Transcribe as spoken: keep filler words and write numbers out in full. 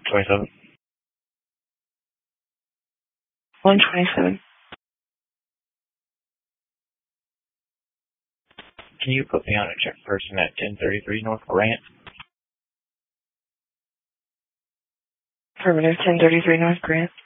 twenty-seven. one twenty-seven. Can you put me on a check person at ten thirty-three North Grant? Affirmative, ten thirty-three North Grant.